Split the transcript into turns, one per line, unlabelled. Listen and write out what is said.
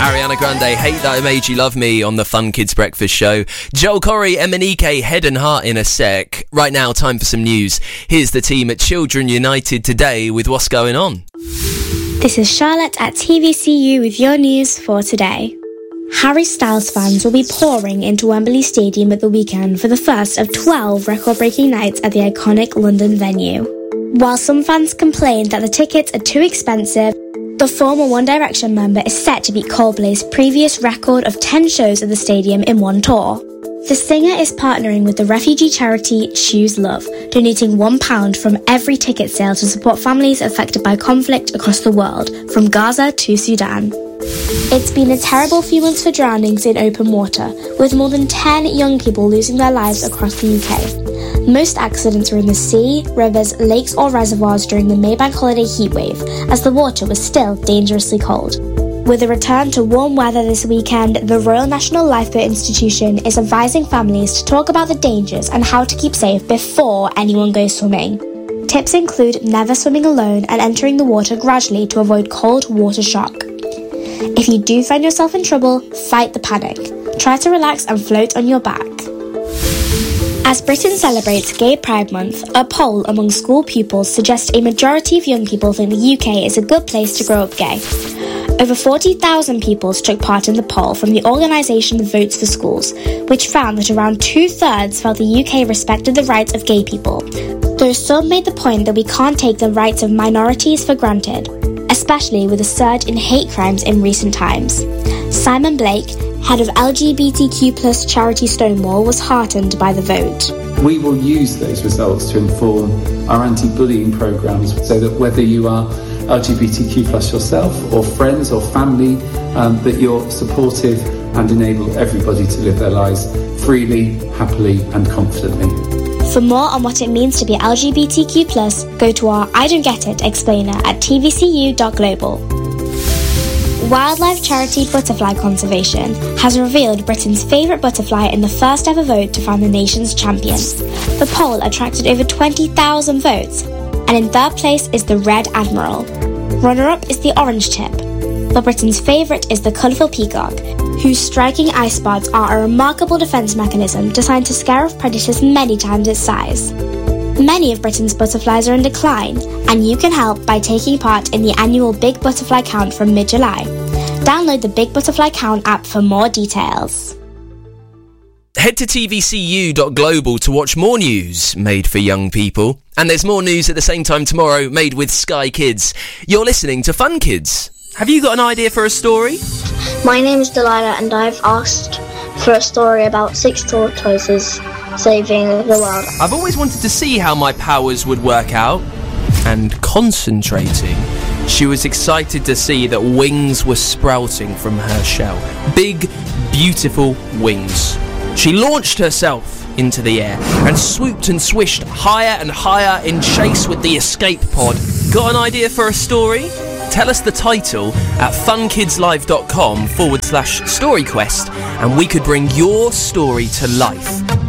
Ariana Grande, Hate That I Made You Love Me on the Fun Kids Breakfast Show. Joel Corey, Emanike, Head and Heart in a sec. Right now, time for some news. Here's the team at Children United today with what's going on.
This is Charlotte at TVCU with your news for today. Harry Styles fans will be pouring into Wembley Stadium at the weekend for the first of 12 record-breaking nights at the iconic London venue. While some fans complained that the tickets are too expensive, the former One Direction member is set to beat Coldplay's previous record of 10 shows at the stadium in one tour. The singer is partnering with the refugee charity Choose Love, donating £1 from every ticket sale to support families affected by conflict across the world, from Gaza to Sudan. It's been a terrible few months for drownings in open water, with more than 10 young people losing their lives across the UK. Most accidents were in the sea, rivers, lakes or reservoirs during the Maybank holiday heatwave, as the water was still dangerously cold. With a return to warm weather this weekend, the Royal National Lifeboat Institution is advising families to talk about the dangers and how to keep safe before anyone goes swimming. Tips include never swimming alone and entering the water gradually to avoid cold water shock. If you do find yourself in trouble, fight the panic. Try to relax and float on your back. As Britain celebrates Gay Pride Month, a poll among school pupils suggests a majority of young people think the UK is a good place to grow up gay. Over 40,000 pupils took part in the poll from the organisation Votes for Schools, which found that around 2/3 felt the UK respected the rights of gay people, though some made the point that we can't take the rights of minorities for granted, especially with a surge in hate crimes in recent times. Simon Blake, head of LGBTQ+ charity Stonewall, was heartened by the vote.
We will use those results to inform our anti-bullying programmes so that whether you are LGBTQ+ yourself or friends or family, that you're supportive and enable everybody to live their lives freely, happily and confidently.
For more on what it means to be LGBTQ+, go to our I Don't Get It explainer at tvcu.global. Wildlife charity Butterfly Conservation has revealed Britain's favourite butterfly in the first ever vote to find the nation's champion. The poll attracted over 20,000 votes, and in third place is the Red Admiral. Runner-up is the Orange Tip, but Britain's favourite is the colourful peacock, whose striking eye spots are a remarkable defence mechanism designed to scare off predators many times its size. Many of Britain's butterflies are in decline, and you can help by taking part in the annual Big Butterfly Count from mid-July. Download the Big Butterfly Count app for more details.
Head to tvcu.global to watch more news made for young people. And there's more news at the same time tomorrow made with Sky Kids. You're listening to Fun Kids. Have you got an idea for a story?
My name is Delilah and I've asked for a story about 6 tortoises saving the world.
I've always wanted to see how my powers would work out. And concentrating, she was excited to see that wings were sprouting from her shell. Big, beautiful wings. She launched herself into the air and swooped and swished higher and higher in chase with the escape pod. Got an idea for a story? Tell us the title at funkidslive.com/storyquest and we could bring your story to life.